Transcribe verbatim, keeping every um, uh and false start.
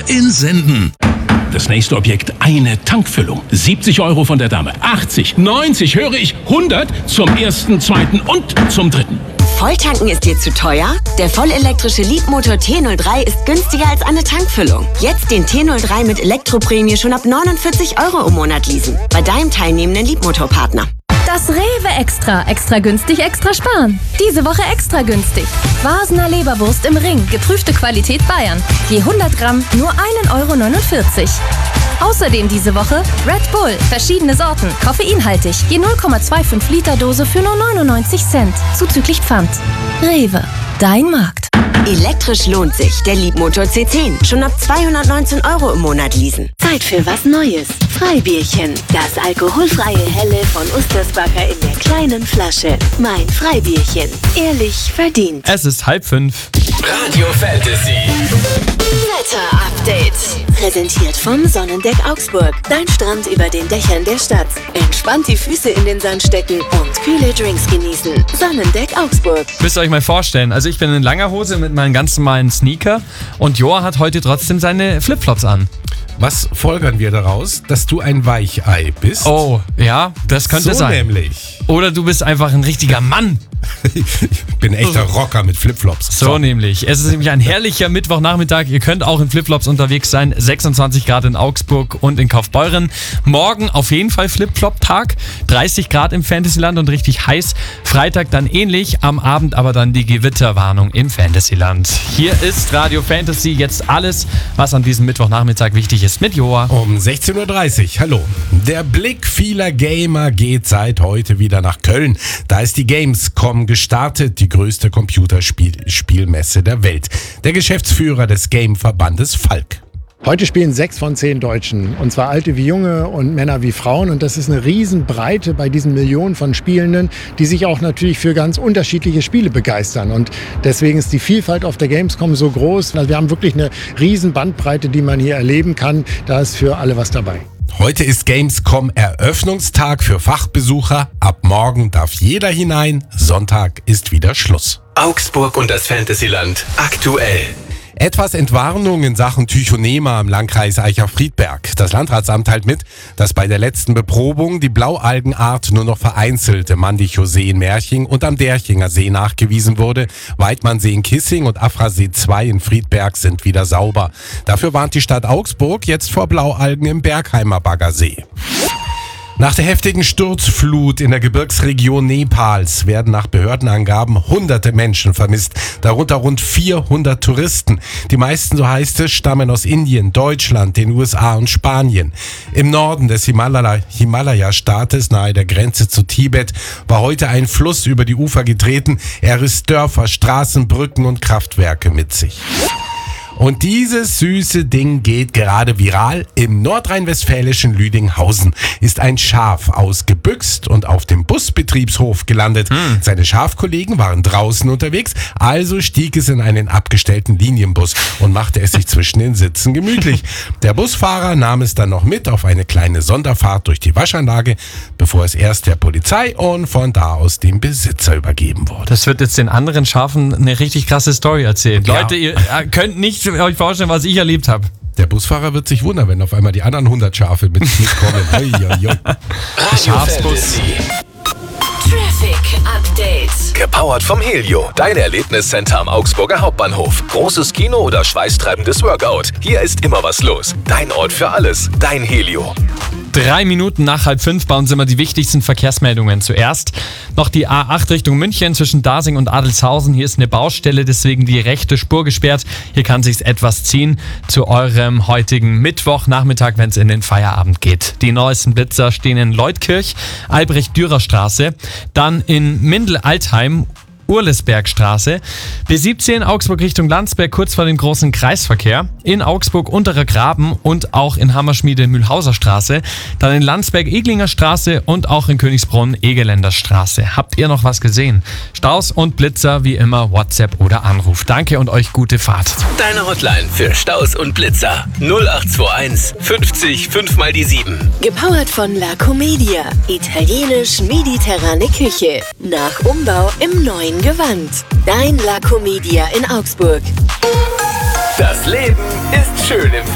in Senden. Das nächste Objekt, eine Tankfüllung. siebzig Euro von der Dame. achtzig, neunzig, höre ich, hundert zum ersten, zweiten und zum dritten. Volltanken ist dir zu teuer? Der vollelektrische Leapmotor T null drei ist günstiger als eine Tankfüllung. Jetzt den T null drei mit Elektroprämie schon ab neunundvierzig Euro im Monat leasen. Bei deinem teilnehmenden Leapmotor-Partner. Das Rewe Extra. Extra günstig, extra sparen. Diese Woche extra günstig. Vasener Leberwurst im Ring. Geprüfte Qualität Bayern. Je hundert Gramm nur ein Euro neunundvierzig. Außerdem diese Woche Red Bull. Verschiedene Sorten. Koffeinhaltig. Je null Komma fünfundzwanzig Liter Dose für nur neunundneunzig Cent. Zuzüglich Pfand. Rewe. Dein Markt. Elektrisch lohnt sich. Der Leapmotor C zehn. Schon ab zweihundertneunzehn Euro im Monat leasen. Zeit für was Neues. Freibierchen. Das alkoholfreie Helle von Ustersbacher in der kleinen Flasche. Mein Freibierchen. Ehrlich verdient. Es ist halb fünf. Radio Fantasy. Wetter-Update. Präsentiert vom Sonnendeck Augsburg. Dein Strand über den Dächern der Stadt. Entspannt die Füße in den Sand stecken und kühle Drinks genießen. Sonnendeck Augsburg. Müsst ihr euch mal vorstellen, also ich bin in langer Hose mit meinen ganz normalen Sneaker und Joa hat heute trotzdem seine Flipflops an. Was folgern wir daraus? Dass du ein Weichei bist? Oh, ja, das könnte so sein. nämlich. Oder du bist einfach ein richtiger Mann. Ich bin ein echter Rocker mit Flipflops. So, so nämlich. Es ist nämlich ein herrlicher Mittwochnachmittag. Ihr könnt auch in Flipflops unterwegs sein. sechsundzwanzig Grad in Augsburg und in Kaufbeuren. Morgen auf jeden Fall Flipflop-Tag. dreißig Grad im Fantasyland und richtig heiß. Freitag dann ähnlich. Am Abend aber dann die Gewitterwarnung im Fantasyland. Hier ist Radio Fantasy. Jetzt alles, was an diesem Mittwochnachmittag wichtig ist mit Joa. Um sechzehn Uhr dreißig. Hallo. Der Blick vieler Gamer geht seit heute wieder nach Köln. Da ist die Gamescom gestartet, die größte Computerspielmesse der Welt. Der Geschäftsführer des Game-Verbandes Falk. Heute spielen sechs von zehn Deutschen, und zwar Alte wie Junge und Männer wie Frauen. Und das ist eine Riesenbreite bei diesen Millionen von Spielenden, die sich auch natürlich für ganz unterschiedliche Spiele begeistern. Und deswegen ist die Vielfalt auf der Gamescom so groß. Also wir haben wirklich eine riesen Bandbreite, die man hier erleben kann. Da ist für alle was dabei. Heute ist Gamescom Eröffnungstag für Fachbesucher. Ab morgen darf jeder hinein. Sonntag ist wieder Schluss. Augsburg und das Fantasyland aktuell. Etwas Entwarnung in Sachen Tychonema im Landkreis Eicher-Friedberg. Das Landratsamt teilt mit, dass bei der letzten Beprobung die Blaualgenart nur noch vereinzelt im Mandichow-See in Merching und am Derchinger See nachgewiesen wurde. Weidmannsee in Kissing und Afrasee zwei in Friedberg sind wieder sauber. Dafür warnt die Stadt Augsburg jetzt vor Blaualgen im Bergheimer Baggersee. Nach der heftigen Sturzflut in der Gebirgsregion Nepals werden nach Behördenangaben hunderte Menschen vermisst, darunter rund vierhundert Touristen. Die meisten, so heißt es, stammen aus Indien, Deutschland, den U S A und Spanien. Im Norden des Himalaya- Himalaya-Staates, nahe der Grenze zu Tibet, war heute ein Fluss über die Ufer getreten. Er riss Dörfer, Straßen, Brücken und Kraftwerke mit sich. Und dieses süße Ding geht gerade viral. Im nordrhein-westfälischen Lüdinghausen ist ein Schaf ausgebüxt und auf dem Busbetriebshof gelandet. Hm. Seine Schafkollegen waren draußen unterwegs, also stieg es in einen abgestellten Linienbus und machte es sich zwischen den Sitzen gemütlich. Der Busfahrer nahm es dann noch mit auf eine kleine Sonderfahrt durch die Waschanlage, bevor es erst der Polizei und von da aus dem Besitzer übergeben wurde. Das wird jetzt den anderen Schafen eine richtig krasse Story erzählen. Ja. Leute, ihr könnt nicht euch vorstellen, was ich erlebt habe. Der Busfahrer wird sich wundern, wenn auf einmal die anderen hundert Schafe mit mitkommen. Oi, oi, oi. Schafsbus. Traffic Update. Gepowert vom Helio, dein Erlebniscenter am Augsburger Hauptbahnhof. Großes Kino oder schweißtreibendes Workout. Hier ist immer was los. Dein Ort für alles. Dein Helio. Drei Minuten nach halb fünf bei uns immer die wichtigsten Verkehrsmeldungen. Zuerst noch die A acht Richtung München zwischen Dasing und Adelshausen. Hier ist eine Baustelle, deswegen die rechte Spur gesperrt. Hier kann sich's etwas ziehen zu eurem heutigen Mittwochnachmittag, wenn es in den Feierabend geht. Die neuesten Blitzer stehen in Leutkirch, Albrecht-Dürer-Straße, dann in Mindel-Altheim, Urlesbergstraße, B siebzehn Augsburg Richtung Landsberg, kurz vor dem großen Kreisverkehr, in Augsburg Unterer Graben und auch in Hammerschmiede Mühlhauser Straße, dann in Landsberg Eglinger Straße und auch in Königsbrunn Egeländer Straße. Habt ihr noch was gesehen? Staus und Blitzer wie immer WhatsApp oder Anruf. Danke und euch gute Fahrt. Deine Hotline für Staus und Blitzer null acht zwei eins fünfzig fünf mal die sieben. Gepowert von La Comedia. Italienisch-mediterrane Küche. Nach Umbau im neuen Gewand. Dein La Comedia in Augsburg. Das Leben ist schön im